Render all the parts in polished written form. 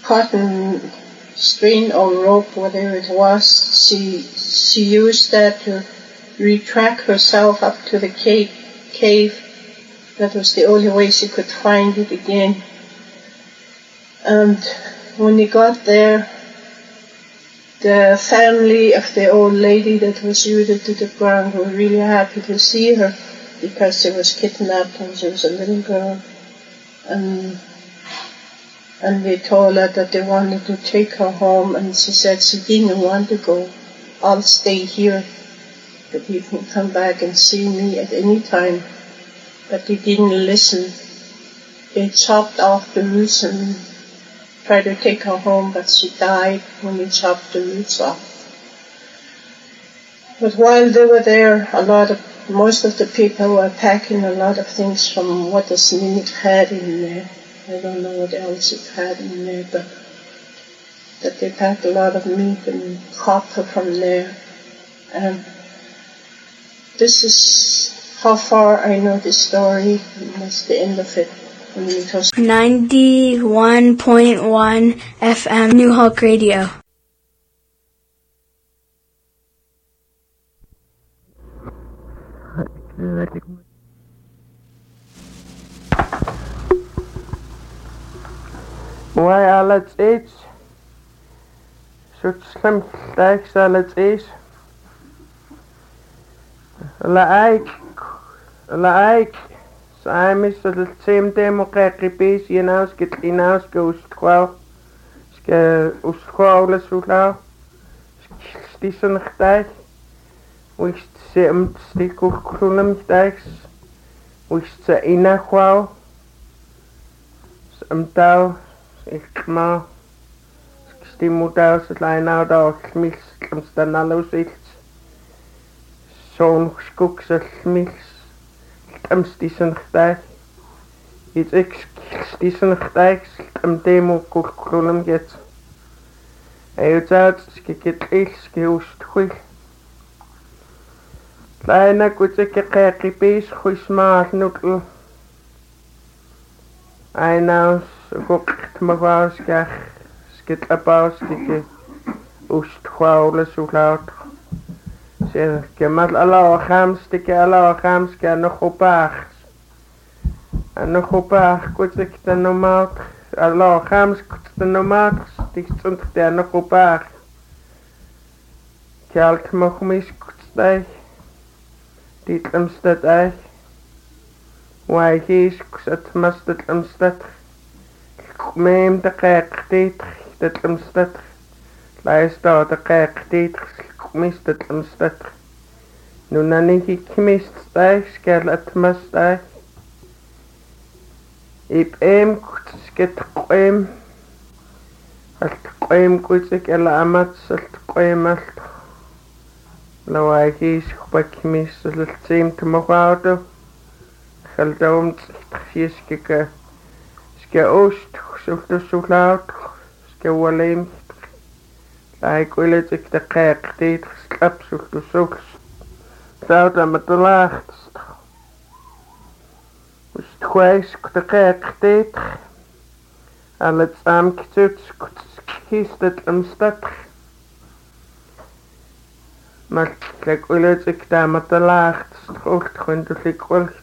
cotton string or rope, whatever it was. She used that to retrack herself up to the cave. That was the only way she could find it again. And when he got there, the family of the old lady that was rooted to the ground were really happy to see her because she was kidnapped and she was a little girl. And they told her that they wanted to take her home, and she said she didn't want to go. I'll stay here, that you can come back and see me at any time. But they didn't listen. They chopped off the roots and tried to take her home, but she died when they chopped the roots off. But while they were there, most of the people were packing a lot of things from what the Sminik had in there. I don't know what else it had in there, but that they packed a lot of meat and copper from there. And this is how far I know the story, and that's the end of it. 91.1 FM New Hope Radio. Why alles eats? So slim stacks alles eats. Like Samis the same democratic hinaus geht hinaus geustquau. Ske ustquau sula. Stissen stach. Wist sem stikulum stachs. Wist se inaquau. Tau ik ma stimutau se lainau da smils stamstanalus iets. Zo'n skoekse smils. Stissen stach. Iets ik stissen stach. Demo kulum get. Uit skikit iets geust goed. Kleine kutsike kerkipis goismaal nukkel. Einaus gukt mavaus gach skit abaus skike ust khwaule so laut. Zeg kemal Allah khamstike Allah khamske nog opag. En nog opag kutsik de normaal Allah khamsk de normaal stik stond der nog opag. Kalk mochmis kutstay. Dit amstad ay. Why he's kusat mastat amstad. Meem de kijk dit dat amstad. Luister de kijk dit mist het amstad. Nu nani ik mist stijg skal het mastijg. Ik sket qoem. Het qoem kutsik ela amat salt qoem alt. Lawai he's kubak mist het seem te mogoudo. Geldoom fieskeke. Ske oost zo laut. Ske waleem. Like willet ik de kijk dit slap zo. Zout aan met de laagst. Dus twijs de kijk dit. Al het saamkitut kiest het amstad. Maar like willet ik daar met de laagst. Hoort gewoon dus ik willet.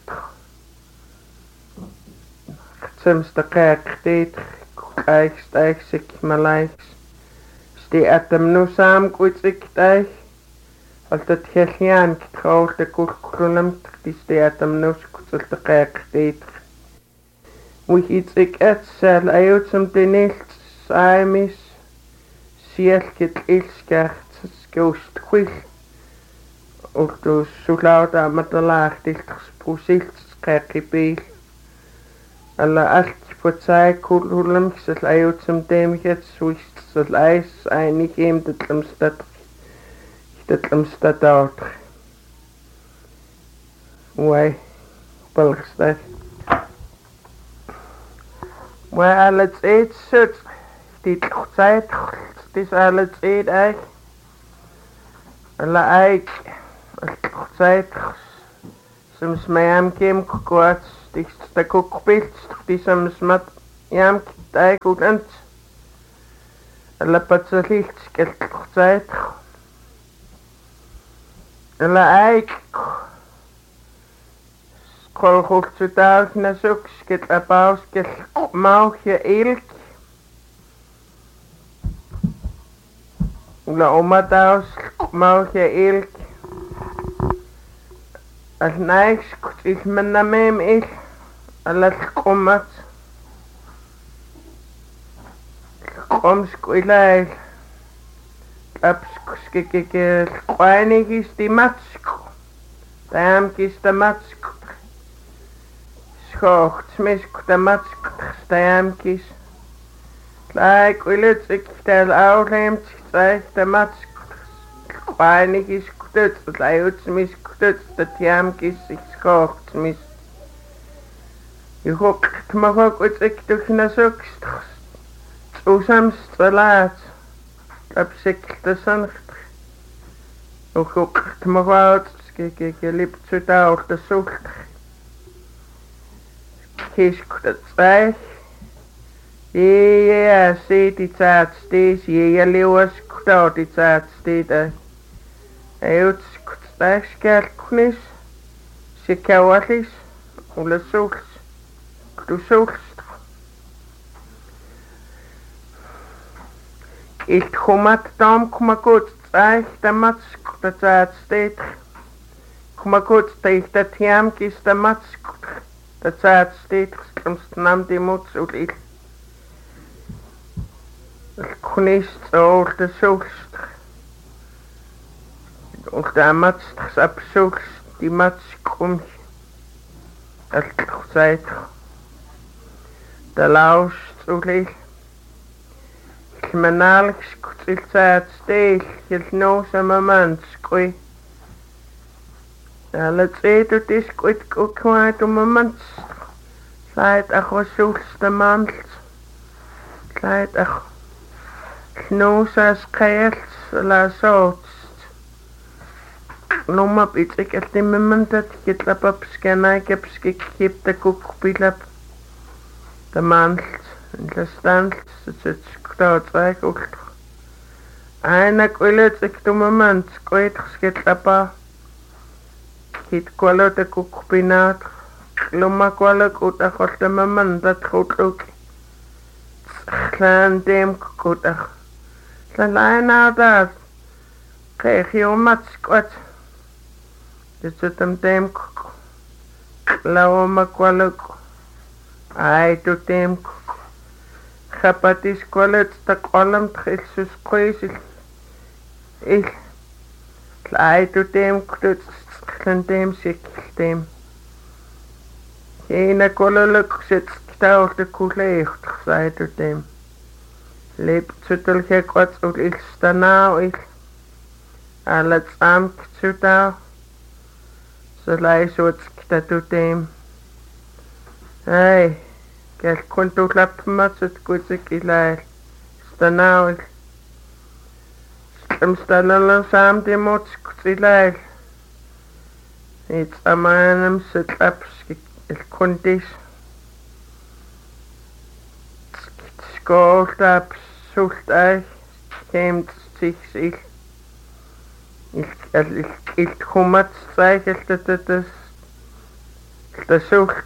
Soms de kijk dit. Kijk stijg ik mijn lijks. Die atem nu saam kutsik tij. Als het geliaan getrouwd de kurkulum die atem nu kutsik de kijk dit. Wie iets ik et zal uit som de niet saimis. Siel get ilskert skoust kwil. Ook de soelaut aan met de laag dit gesproesilt scherkipeel. Alla alt voor zij kurkulum zal uit som demget swist. So leis einig ihm dat amstad out. Why balgstad. Why alles eet zut. Dit tijd is alles eet eik. Alla eik. Tijd. Soms mij am kem kort. Dit sta kokpilt. Dit soms mat jam eik goed ent. Lapatsalilts kelluqsaat. Ala aik. Kolkhultsutaus nasuks ketlapaus kelmauhja ilk. Ula omataus mauhja ilk. Al naiks kutilmannamem il. Ala qommat. Qomsku ilail. Lapskuskikikil qainigis timatsku. Tamkis tamatsku. Schoortsmisku tamatsku. Tamkis. Laik uilitsik tal aulemtsik tsaik tamatsku. Qainigis kututs laiutsmis kututs tatiamkis schoortsmis. Juhukt mahok utsik tuhnasuks. Usams tsalaat. Lapsiktasankt. Juhukt mahok liptsutaultasult. Kiskutatsaik. Ja, siiti tsaatstiis. Ja liuaskutauti tsaatstiita. Eutskutstaiskelkunis. Sikaualis. Ulasuls. Kutusuls. Ilthumat taam kumakut tsaik tamatsk tatsaatstiit. Kumakut taihtathiamkis tamatsk tatsaatstiit. Skrumstnamdimuts ulil. Kunist oltasulst. Ultamatst sapsulst dimatskum. Altsait. Talaust ulil. Manalks kutilsaat steel. Hilnoosamamanskui. Alatseetutiskuit kukwaatumamanst. Lait achwasulstamans. Lait ach. Knoosas kaels la sootst. Numma pitsik altimemantat kitlapapskanaikkapskik hipta kukpilap. Tamans. Lastans. Tsutskutautsaik ultra. Aina kuilitsik tumamans kuitrs kitlapa. Kitkualota kukpinaat. Lumakualak utakoltamamantat kutluk. Tlan dem kukutak. Lalainautas. Kehiumatskuat. Tsutam dem kuku. Laumakualuk. Aitu dem kuku. Chapatis kualet takolam trilsus kuisil. Il. Aitu dem kutu. Tlan dem sikil dem. Hina kualuluk sits. Taulte kuleicht saitu dem. Liptsutul hekwats ul ilstanau il. Alats amktsutau. Salaisuts kitatu dem. Ei. Kel kuntu lapmatsut kutsik ilail. Stanau il. Stamstalalan samdimuts kutsilail. It's amanam sitlapskik il kundis. Skåltaps sultai kemt sich il humats zeigeltetes sult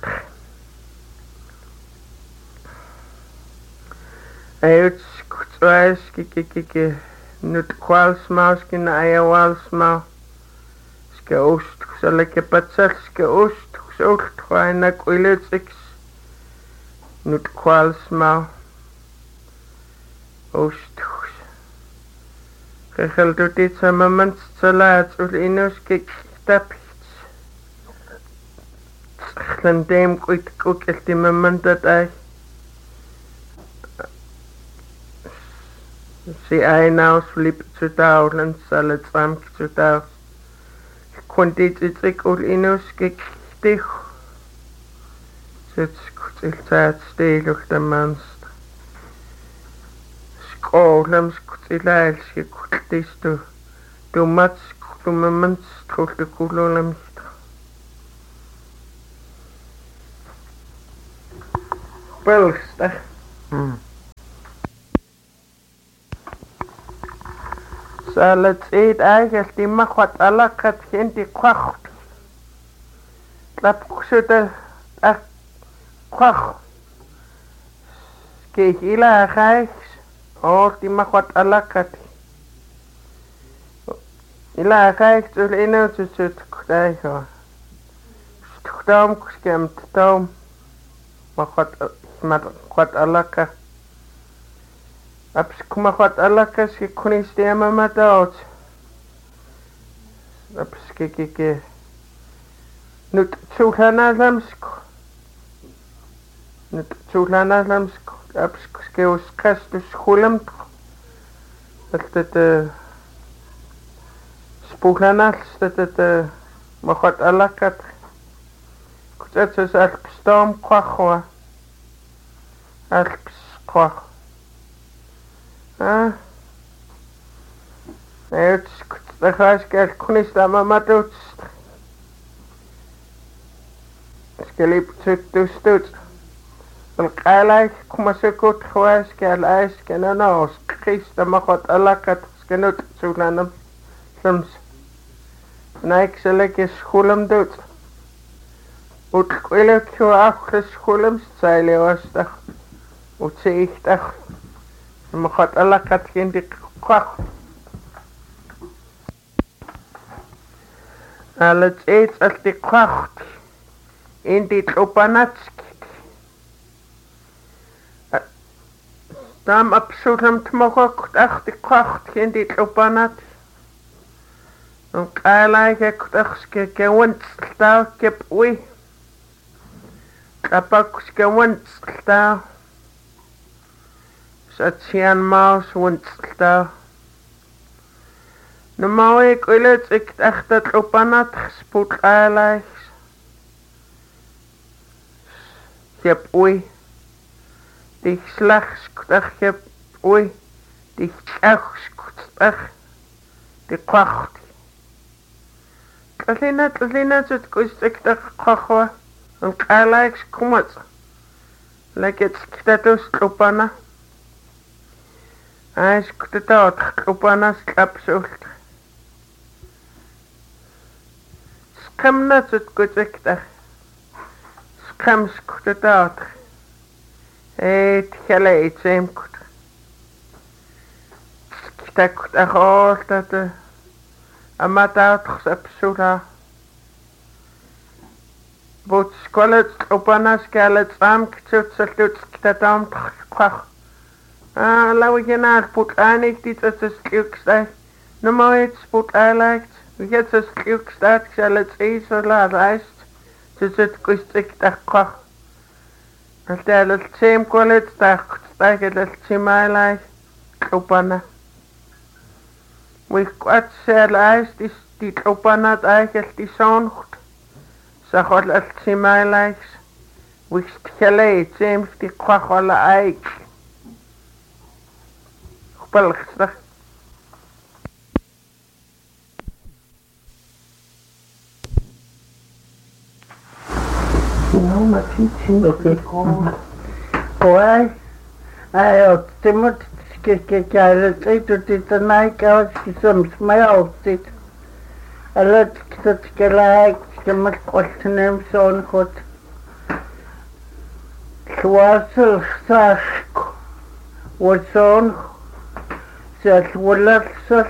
Ayuts kutswais kikikiki nut kwalsmauskin ayawalsma ske ost salake patsal ske ost sult kwaina kuiletsix nut kwalsma Ostus. Gegeldutit samamans salaat ul inus kiktapichts. Slandeem kuit kukeltimamantat ai. Si ainaus fliptsutau lan salat samktsutau. Kunditsik ul inus kiktih. Sits kutiltaat stiiluktamans. Olams kutsilails kultistu tumats tumamans kultukulolams Pölstä. salat eet eigenlijk die mag wat alakat geen die kwacht. Klap kusutel kwach. Kijk ila gijs. Oh die mag wat alakat. Ila gijs ul ino zut kudai ho. Stukdam kuskemt dam. Mag wat alakat. Aps kuma wat alakas ki kunis de mama daut. Aps ki nut chulana lamsko. Nut chulana lamsko. Aps ke uskas tu schulam. Dat spulana dat mag wat alakat. Kutset so alpstam kwachwa. Alps kwach. Het is het kunis da mama doet. Skeliep tu stoot. Wel kailig kom so goed gewas kel ken nou Christa mag wat alakat skenut so lanam soms. Naik selek schoolem doet. Ut kwele kyo af schoolem style was dag. Ut se ik dag. Mag wat alakat geen die kwach. Alles eet als die kwacht. In dit opanatski. Dam absurdum tmogok ach die kwacht geen dit opanat. En kailig ik dagske gewenstel kip ui. Kapak gewenstel. Satjan maus wenstel. Normaal ik ulet ik echt dat opanat gespoed kailig. Kip ui. Die slechts kip ui. Die echt die kwacht. Alina zit kust ik de kwachwa. En kailig kommet. Lek het status opana. Hij is kutaat opana slapsult. Skam net zit kust ik de. Skam kutaat. Het geleid zijn kut. Sktak de hoort dat de. Amataat gesapsula. Bot skolet opana skalet am ktut saltut ktatam kwach. Lau je naar put aanik dit as es klukstay. No mooit put aanlegt. Wie het as klukstad skalet is so la reist. Zit kustik tak kwach. Als der het seem kolet tak tak het simailig opana. Wie kwat serlijst is dit opana eigenlijk die zongt. Zag wat het simailig. Wie geleid seem die kwach alle eik. Pelgster. No, maar fietsen. Oké. Hoi. Hij timot kijken. Ik doe dit en ik als je soms mij altijd. En dat ik dat gelijk. Je moet kort nemen zo'n goed. Zwaasel zag. Wat zo'n. Aswalal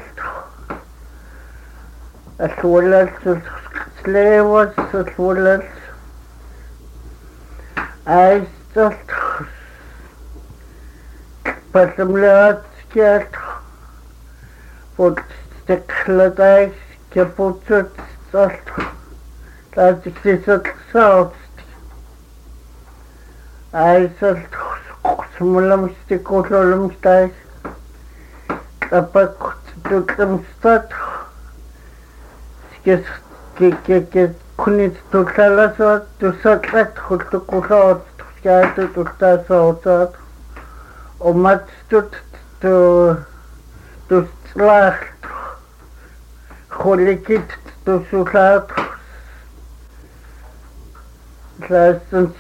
slevas, aswalal aistat, pasamlaatskiat, pot stekladais, kaputsat, salt, laatsikisat saust, aisat, smulamstikulolamstais, Tapak tutam stat. Que kunit tutsalasat, tusatlat, hutukusat, tuskatu tutasautat. Omatstut tuslacht. Holikit tusulat. Lasens.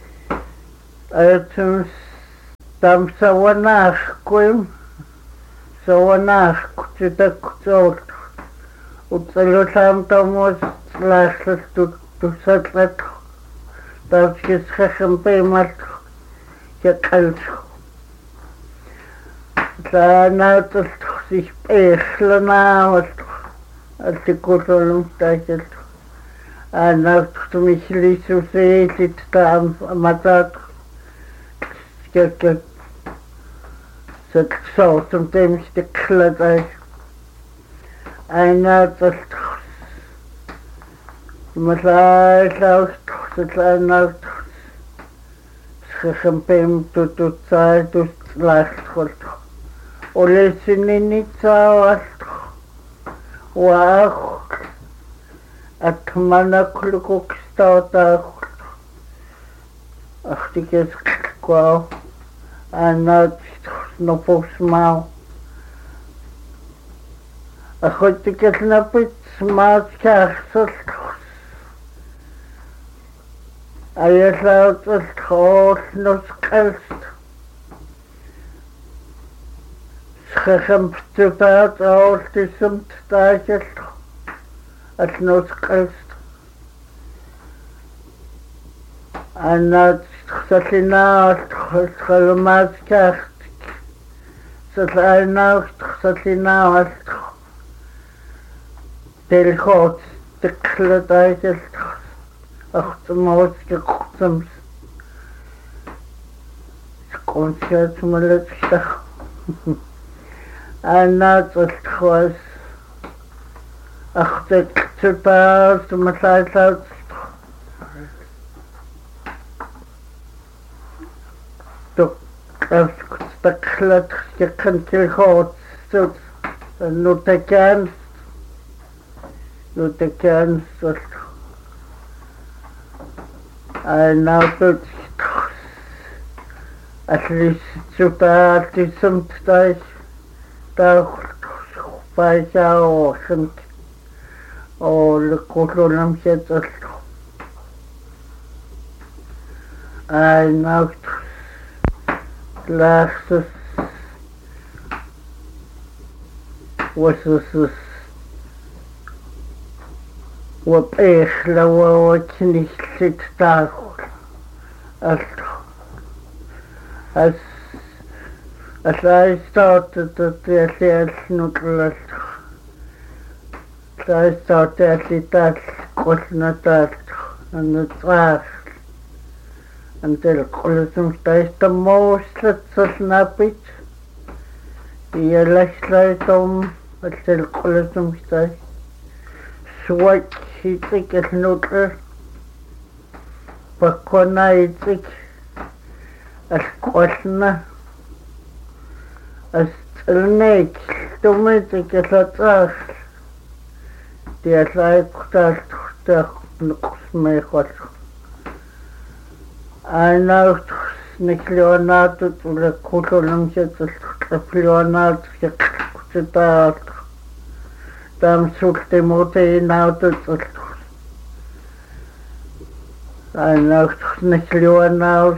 Ayatums tamsawanach kuim. Soanaaqqutitakkutuut utsalulaamtamuus laassastut tussatlat tarskisqaqampiimat yaqalsu laanaatalt sispeerlanaavat artikulum taajat anaartumislisuusiilit taam amataat skekket sat soortum teemistiqlatai ainaatalt malaallaut satlaanaat sqaqampiim tututsaatut laallqult olesinninitsaawalt waaq atmanaqlukuqstautaa artikes kwao anaat nopusmau akhottikasnapit smaatskaarsalt ayaslautalt hoolnusqalst sqaqamptupaat aoltisumt taajalt atnusqalst anaat sallinaalt qalmaatskaart sallainaalt sallinaalt telhoot tiqlataajalt aqtmooskeqtams qonsiatmalatsta anaat alkhwas aqteqtupaat malaallaut Taklat gekantil hot sut nutekan sut ainautut atlis supati sumtai tau paisao sunt ol kulunam setul ainaut laxus wasus وبإخلا ووجني ستاخل أسلايستات تتيالي نطلت أسلايستات تتيالي تال قلنا تال نتاخل أنت القلتم تايستموسلت سلنابيت يلاشلايتم أنت القلتم تايست سويت هيتك النطر بكونا هيتك القلنا استلنيك تميتك لطاخ ديالي قتال تختاق نقص ميخوش أنا نكليونات ولا كلو لمشت الكليونات كتات دام سوكت موتي ناوت أنا نكليونات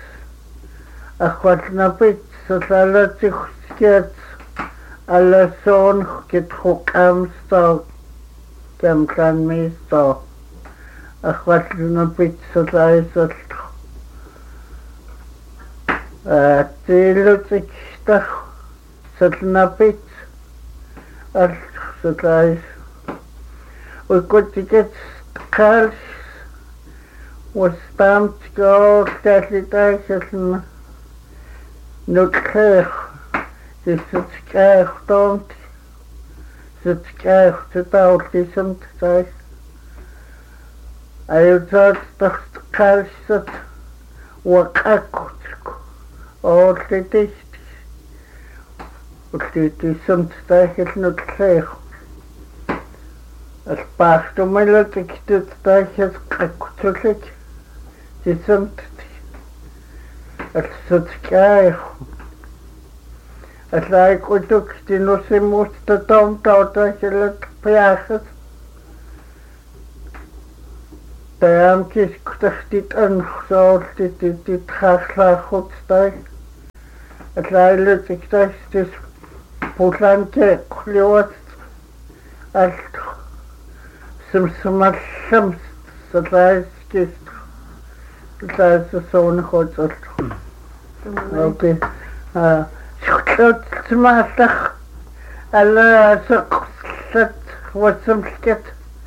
أخواتنا بيت سلالتي خسكت على سون كتخوك أمستو كم كان ميستو أخواتنا بيت سلالتي تيلوتك تخ ستنابيت ستايس وكنت كتقالش وستامت كول تاتلي تايسلنا نتخيخ ستكايخ طومت ستكايخ تتاولتي سمت تايس أيوتات تختقالش ست وقاكوت أولتيتيست أولتيتي سمت تايخل نتخيخ الباختو ملتك تتايخل قاكوتلك تسمت الستكايخ أتلاقي قلتك تنوسي مستطوم تاوتايخلت بياخد تيام كيس كتختيت أنخصول تتخاخلا خودستاي أتلاقي لتك تايستيس пуланке клёт алт сумсумаллам салайскис салайссон хотол окей шутлот смааллах alla сеқсат васмлкет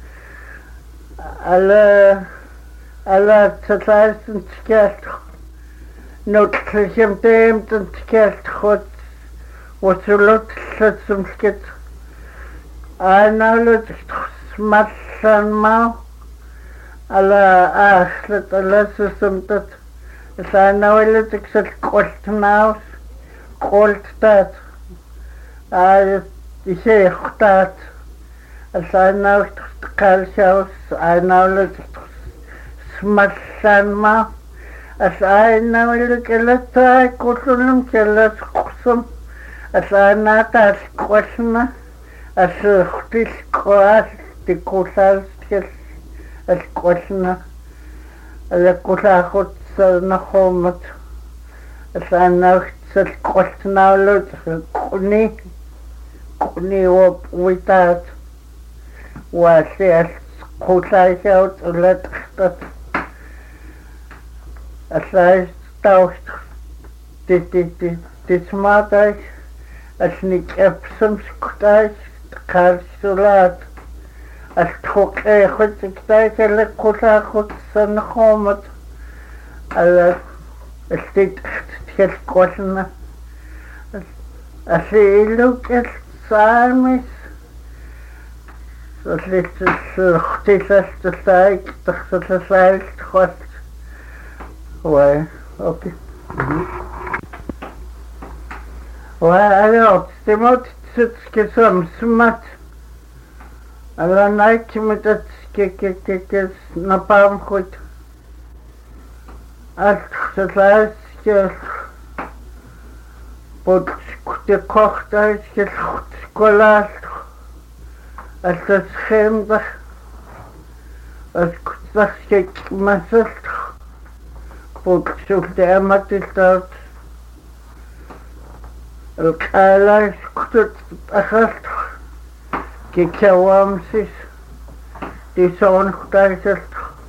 alla салайсын тикалт нотхим тэмтэн тикалт хот وصلت لسمسكت أنا لدخت مثلا ما على آخر على سمتت أنا ولدك قلت ناوس قلت تات شيخ تات أنا لدخت قال شاوس أنا ولدك مثلا ما أنا ولدك لتا كلهم كلا قسم أنا تاسكوسنا أسختي سكواس تكوسال الكوسنا الكوساخت سنخومت أنا سكوسنا لود كوني وبويتات واسي كوسايشوت ولا تختت أسايس تاوست تسماتاش أسنيك أبسم سكتاش كارسولات أستخوك أخذ سكتاش اللي كوسا خد سنخومت على استيت اختيال كوسنا أسيلو كالسامس أسليت اختيساش تسايك تخصص سايك تخص واي أوكي وأنا استمعت تسكسم سمت على نايك متسككككس نبام خد أتخصص كس بود كوختاش كس كولاش أتسخيم ده أتكتسخ كيك مسلت بود شوفت أمتلتات القالاش كتت أخذت كي كوامسيس دي سون ختايسلت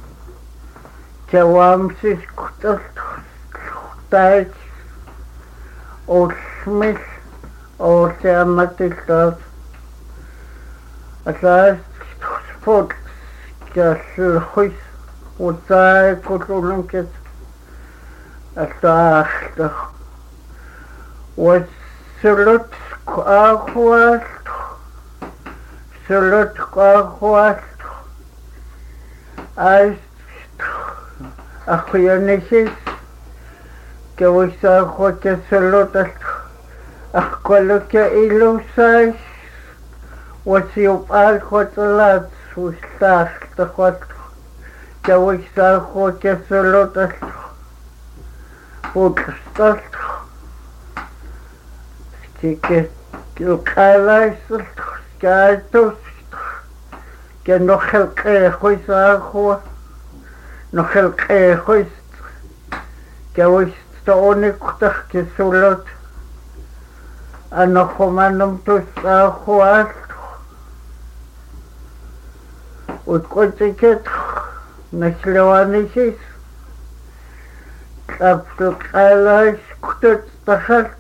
كوامسيس كتت ختايس أو سميس أو سيامتلتات أساس فوت كالخيس وطاي كتولن كت أساخت وسلت أخوات سلت أخوات أخويا نسيس كويس أخوات سلت أخوالك إلو سايس وسيوب أخوات لات وستاخت أخوات كويس أخوات سلت وكستلت que القالاش كاتوس كنخل قيخويس أخوة نخل قيخويس كويس توني كتخ كسولت أنا خمانم توس أخوات وتقولت كت نشلواني شيس كابت القالاش كتت دخلت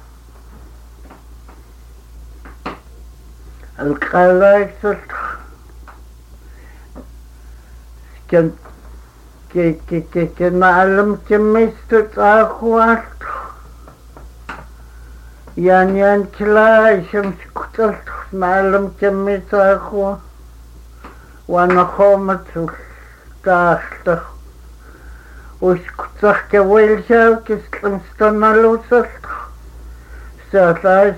القلاش كان معلم كميستت أخوات يعني كلاي شمس كتلت معلم كميست أخوة وانا خومت تاخت وشكتخ كويل شاوك استمستنا لوسلت ساتاش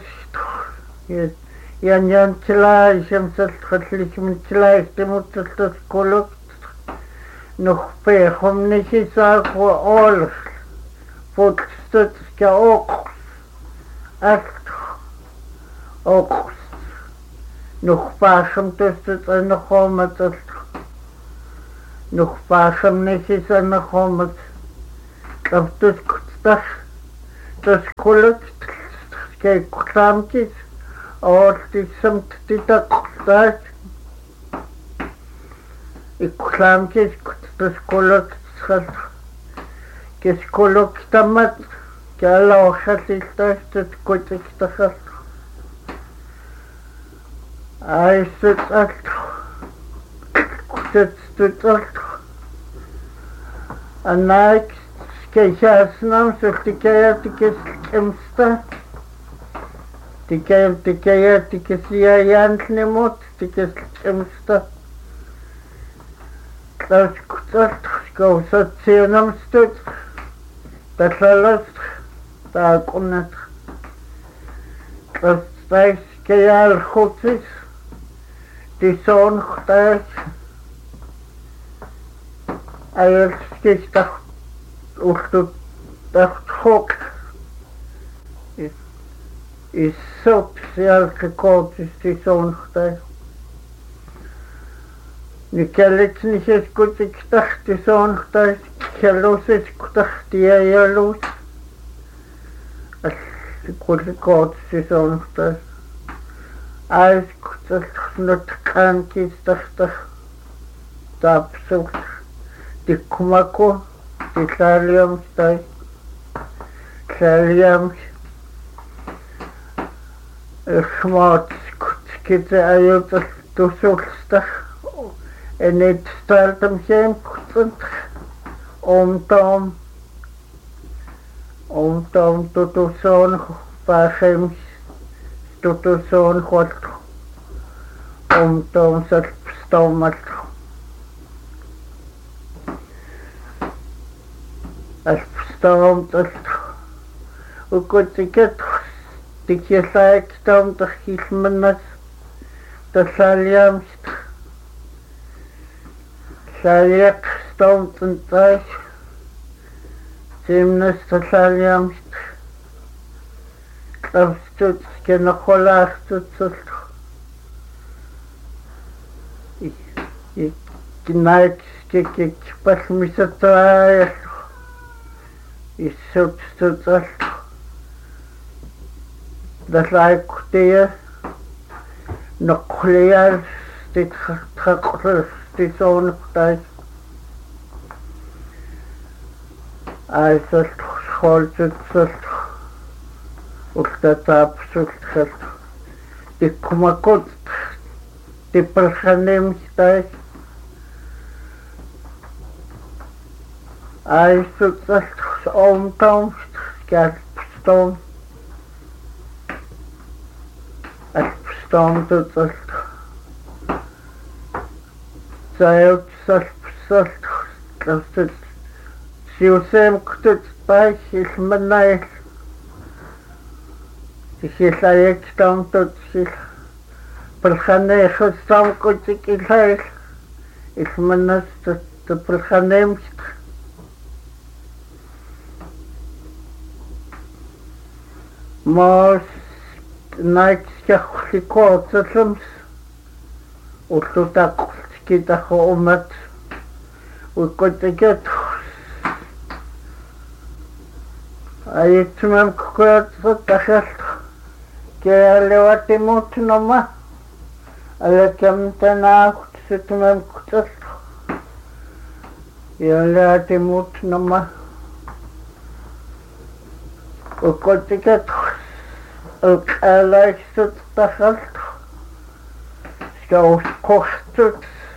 يعني كلاي شمس الخطلش من كلاي استموتت كلك نخفيهم نشي ساخو أولخ فوتستت كأوقس أوقس نخفاشم تستت نخومت نخفاشم نشي سنخومت كفتت كتستخ تسكولت كي كتامكيس оортиссамт титаққултаат иккулаамкискут таскулуктсхал кискулуктамат калаорхаллилтаастут кутиктахал айсутал кутстутал анаак скейхаснам султикаятикис эмста тикаятикисияянтнемут тикис эмста таскутал скаусатсианамстут талалас таакунат тастайс кеял хотис тисон хтайс аерскистах ултут тахтхок иссоп сиалкекотис тисон хтайс никалитнисэскутиктах тисон хтайс калусэскутах тиаялус алликуликотис тисон хтайс айскуталнуткаанкистартах таапсук тиккумаку тилаалиамстай клаалиам эхмаатскут ките аюутал тусулстах энэт сталтамхем кутсант омтом тутусон пахем тутусон хот омтом сальпстомат альпстомтал укутикет тикьясаактом тахилманнас талаалиамст саяк стомтэнтай тимнас талаалиамст клавстут кенахолаартутсул и кинайк кек палмисатаая иссутстутал далайктия нокхлиар титхаққлс тисоонтай айсал холцутсул ултатаапсулхал тиккумакут типпалханемстай айсутсал омтом скалпстом алпстом тутсал заётсалпсал тастат сиусэм ктут тай хилманай тихилаек тамтут хил палхане хостам кутикилай илманас тапалханем мас найксяхликоотсалмс уллутааққултикитахоумат уккутикет аитсмам кукуатсут тахалт кеалеватимут нома алакамтанаахт сутмам кутсалт ялатимут нома уккутикет алайсут тахалт скаус кохтут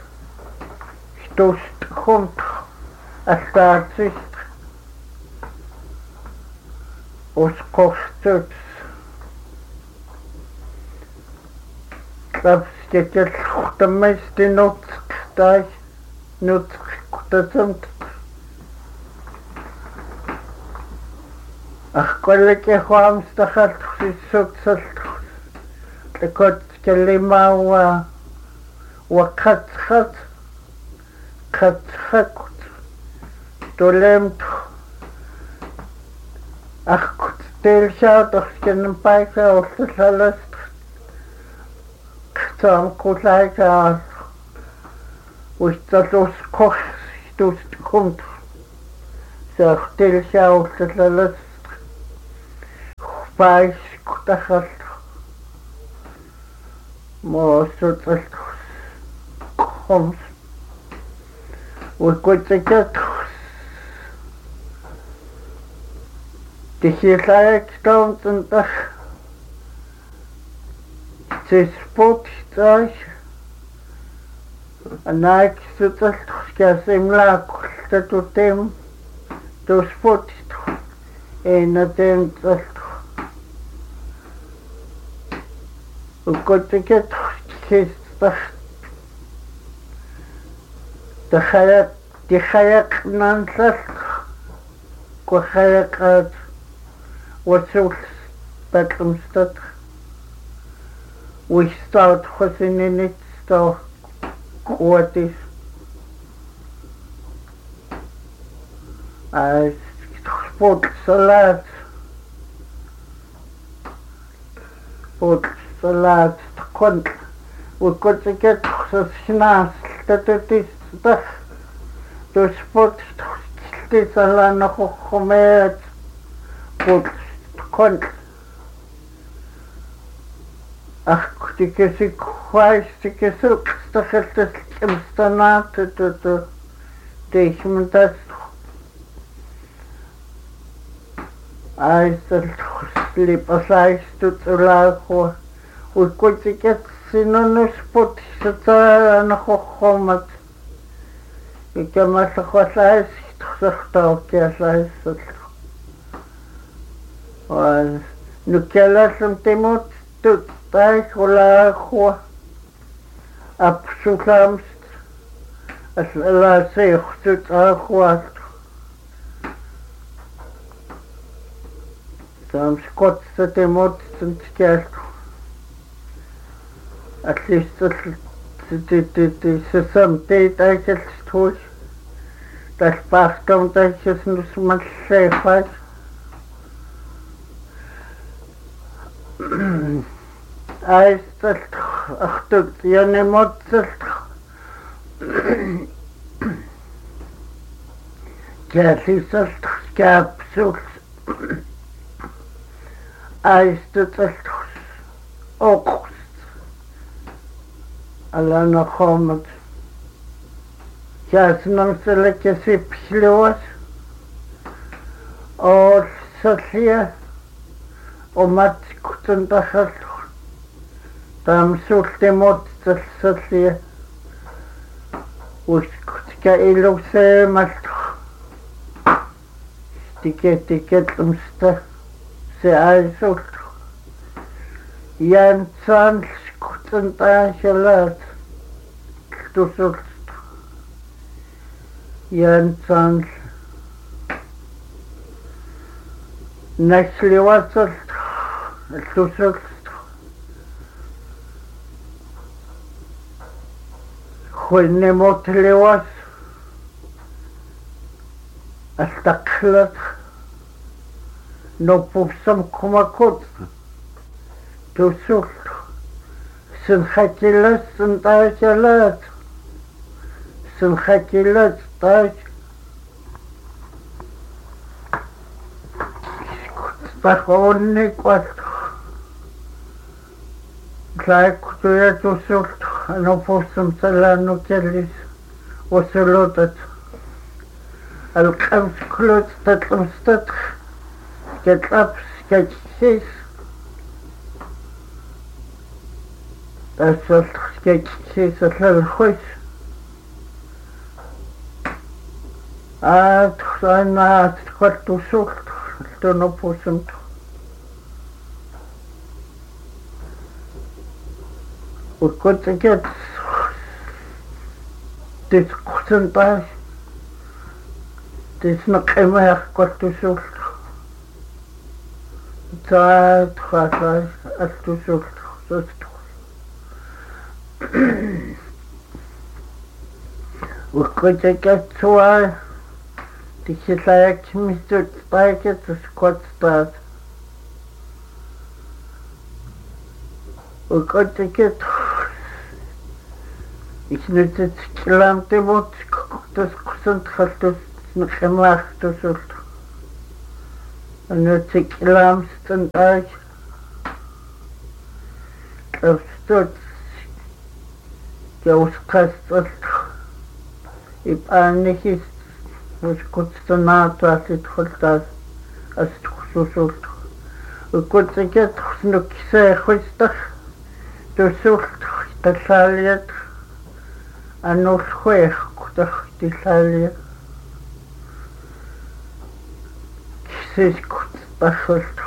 стуст хунт астаатсист оскохтут капстекел хутамайстинут тай нут кутасамт ахколлеке хуамстахалт сисуксалт такот келимауа вакатхат катхакут толемт ахкут телшаатах кенпайка олсаласт ктам кулайка усталус кох стуст кумт сах телшаатах пайс кутахалт موسوطل خمس وكنت تخيلك تون تنتخ تسبوت تاش أناك سوتل كاسم لا كل تتم تسبوت إن تم وكنت كتخ تخيق ننسل وخيقات وسول باتلمستد ويستاوت خسينينيت ستاو قواتيس فوت صلاة كنت وكنت كتخصص ناس تتتيس تخ تسبوت تخصص على نخو خميت فوت كنت تكسي كويس تكسي استخلت المستنات تيش من تستخ عايز اللي بصايش تتلاقوا وكنت كتسي نسبوت ستار نخو خمت كما تخصص تخصص كيسايس نكلاسم تموت تتايش ولا أخوة أبسوكامست لا سيخطط أخوات سامسكوت ستموت سنتكالت أتليست سسمتي تايشل ستوش تشباختم تايشل نسمت شيخات أيستلت أختك يعني موتلت كاليسلت كابسولت أيستلت أقصت على نخامت كاسنم سلك سيبشلوس أو سلسية ومات كنت دخلت تامسولت موت سلسية وكنت كايلو سيملت تكت المسته سعيسولت يانسان كنت عاشلات تسولت يانسان نسلي وصلت تسولت خلني موت لواس استقلت نوبوسم كما كنت تسولت سنخكلت سنتاكلت سنخكلت تاك تخوني قلت تلاقي كتوية تسولت نوبوسم سلانو كليس وسلوتت القمس كلوت تتلمستتخ كتلبس كتشيس أسلت كتشيس الخوش أنا تخلت وسولت تنبوسمت وكنت كت تسقسنتاش تسنقي ما كنت وسولت تعال خاصاش أستوسولت وكنت كتسوى تكتلاك مستوت طايكة تسكوت طاس وكنت كت إشنت تكلام تبوت تسقسن تخلت نخماخ تسولت أنا تكلام ستنتاج أستوت Jausqastal ip'anihis uskutsanatu asitqultas astqsusultu ukutsakat nuksejuistaq tusultu talaliat anuljuejqutaq tilalia kissiskut pasultu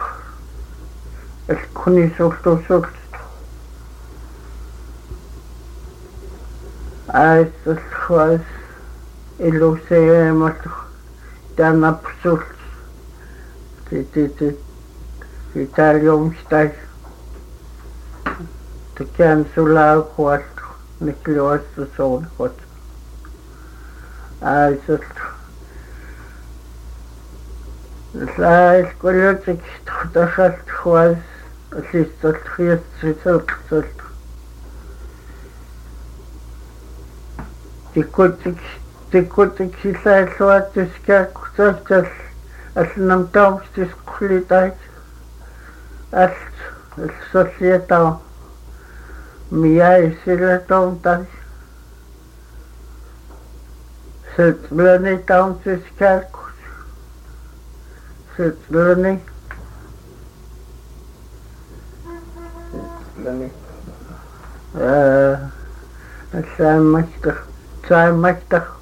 elkunisultusultu Aisas iluseemat tanapsult Italiumstai Tikan sulauquat Nikliuasta soulquat Aisas Lais qualutik tachalt was assistat khiest Tikutik sisailluatuskäkkusartas alnamtaumstisqulitait alsolliatau miaisilatautai siltlanitaumsiskäkkus siltlani Saimmaktaq